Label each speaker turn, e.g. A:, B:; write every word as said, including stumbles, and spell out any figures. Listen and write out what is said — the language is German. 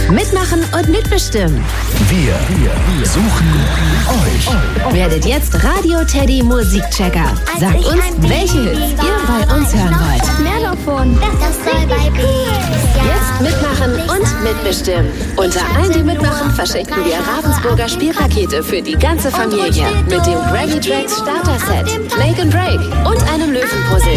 A: Mitmachen und mitbestimmen.
B: Wir, wir suchen euch.
A: Werdet jetzt Radio Teddy Musikchecker. Sagt uns, welche Hits ihr bei uns hören wollt.
C: Mehr davon. Das soll bei
A: Jetzt mitmachen und mitbestimmen. Unter allen, die mitmachen, verschenken wir Ravensburger Spielpakete für die ganze Familie. Mit dem Gravy Tracks Starter Set, Make and Break und einem Löwenpuzzle.